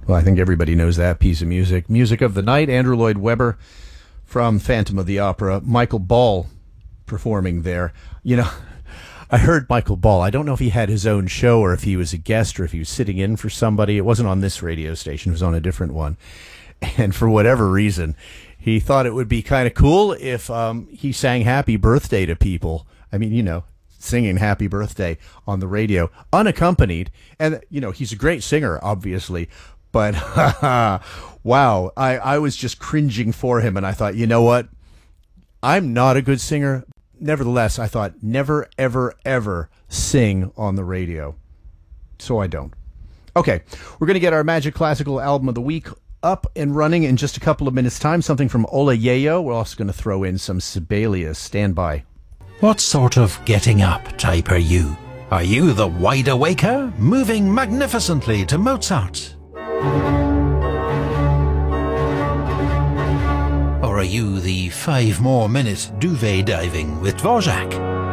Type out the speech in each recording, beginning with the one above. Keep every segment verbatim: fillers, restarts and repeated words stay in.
Well, I think everybody knows that piece of music. Music of the night, Andrew Lloyd Webber from Phantom of the Opera. Michael Ball performing there. You know, I heard Michael Ball. I don't know if he had his own show or if he was a guest or if he was sitting in for somebody. It wasn't on this radio station. It was on a different one. And for whatever reason, he thought it would be kind of cool if um, he sang happy birthday to people. I mean, you know, singing happy birthday on the radio, unaccompanied. And, you know, he's a great singer, obviously. But, wow, I, I was just cringing for him. And I thought, you know what? I'm not a good singer. Nevertheless, I thought, never, ever, ever sing on the radio. So I don't. Okay, we're going to get our Magic Classical Album of the Week up and running in just a couple of minutes' time. Something from Ola Yayo. We're also going to throw in some Sibelius. Stand by. What sort of getting up type are you? Are you the wide awaker, moving magnificently to Mozart? Or are you the five more minute duvet diving with Dvorak?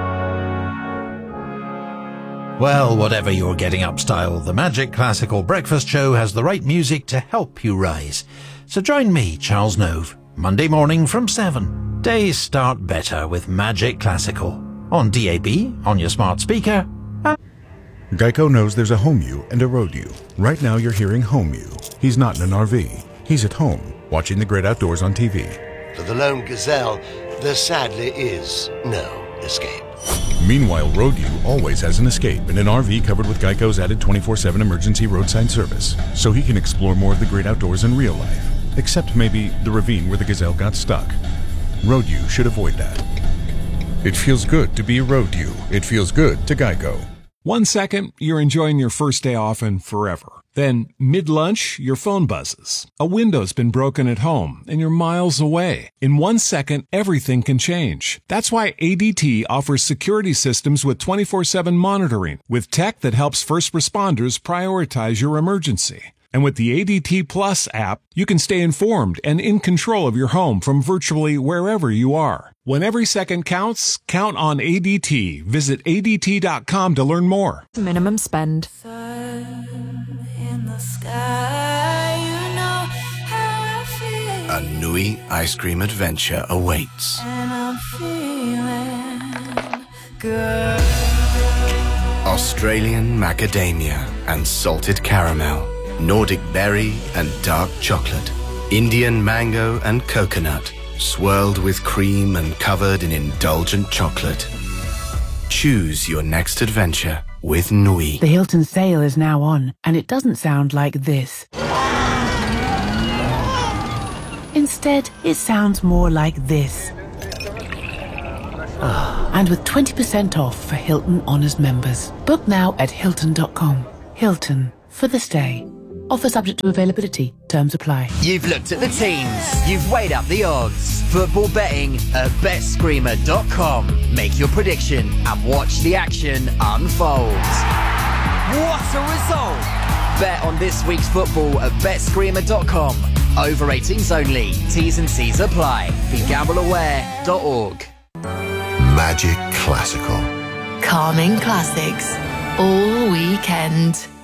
Well, whatever your getting up style, the Magic Classical Breakfast Show has the right music to help you rise. So join me, Charles Nove, Monday morning from seven. Days start better with Magic Classical. On D A B, on your smart speaker. Geico knows there's a home you and a road you. Right now you're hearing home you. He's not in an R V. He's at home, watching the great outdoors on T V. For the lone gazelle, there sadly is no escape. Meanwhile, Road U always has an escape in an R V covered with Geico's added twenty-four seven emergency roadside service, so he can explore more of the great outdoors in real life, except maybe the ravine where the gazelle got stuck. Road U should avoid that. It feels good to be a Road U. It feels good to Geico. One second, you're enjoying your first day off and forever. Then, mid-lunch, your phone buzzes. A window's been broken at home, and you're miles away. In one second, everything can change. That's why A D T offers security systems with twenty-four seven monitoring, with tech that helps first responders prioritize your emergency. And with the A D T Plus app, you can stay informed and in control of your home from virtually wherever you are. When every second counts, count on A D T. Visit A D T dot com to learn more. Minimum spend. Sun in the sky, you know how I feel. A Nui ice cream adventure awaits. And I'm feeling good. Australian macadamia and salted caramel. Nordic berry and dark chocolate. Indian mango and coconut. Swirled with cream and covered in indulgent chocolate. Choose your next adventure with Nui. The Hilton sale is now on, and it doesn't sound like this. Instead, it sounds more like this. And with twenty percent off for Hilton Honors members. Book now at Hilton dot com. Hilton, for the stay. Offer subject to availability. Terms apply. You've looked at the teams. You've weighed up the odds. Football betting at Bet Screamer dot com. Make your prediction and watch the action unfold. What a result! Bet on this week's football at Bet Screamer dot com. Over eighteens only. T's and C's apply. Be gamble aware dot org. Magic Classical. Calming classics all weekend.